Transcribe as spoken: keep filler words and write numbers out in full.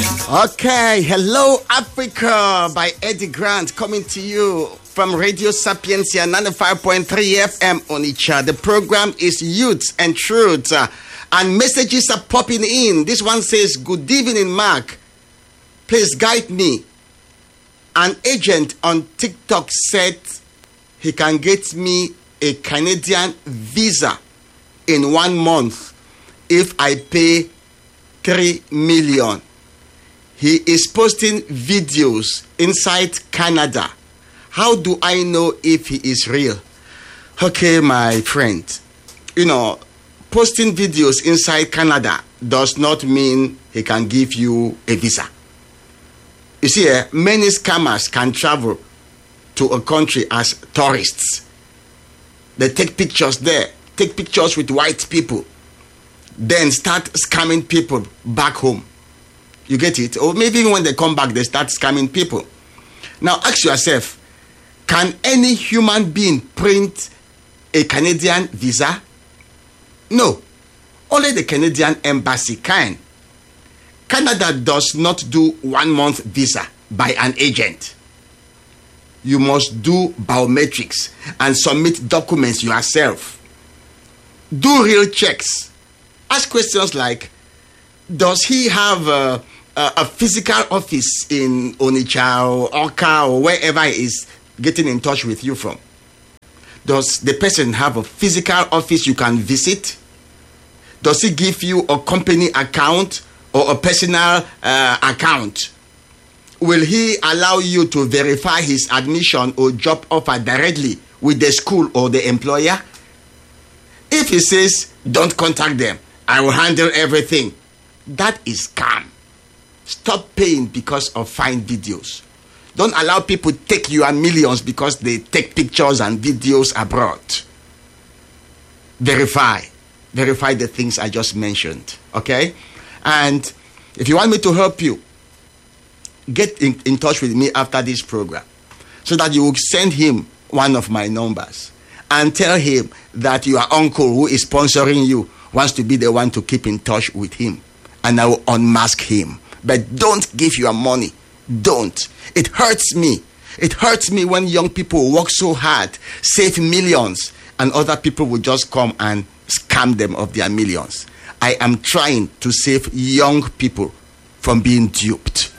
Okay, hello Africa by Eddie Grant coming to you from Radio Sapiencia ninety-five point three F M Onitsha. The program is Youth and Truth, uh, and messages are popping in. This one says, good evening, Mark. Please guide me. An agent on TikTok said he can get me a Canadian visa in one month if I pay three million. He is posting videos inside Canada. How do I know if he is real? Okay, my friend. You know, posting videos inside Canada does not mean he can give you a visa. You see, eh, many scammers can travel to a country as tourists. They take pictures there, take pictures with white people, then start scamming people back home. You get it? Or maybe even when they come back, they start scamming people. Now ask yourself, can any human being print a Canadian visa? No. Only the Canadian embassy can. Canada does not do one month visa by an agent. You must do biometrics and submit documents yourself. Do real checks. Ask questions like, does he have a, a, a physical office in Onitsha or Oka or wherever he is getting in touch with you from? Does the person have a physical office you can visit? Does he give you a company account or a personal uh, account? Will he allow you to verify his admission or job offer directly with the school or the employer? If he says, don't contact them, I will handle everything, that is scam. Stop paying because of fine videos. Don't allow people take your millions because they take pictures and videos abroad. Verify. Verify the things I just mentioned. Okay? And if you want me to help you, get in, in touch with me after this program so that you will send him one of my numbers and tell him that your uncle who is sponsoring you wants to be the one to keep in touch with him, and I will unmask him. But don't give your money. Don't. It hurts me. It hurts me when young people work so hard, save millions, and other people will just come and scam them of their millions. I am trying to save young people from being duped.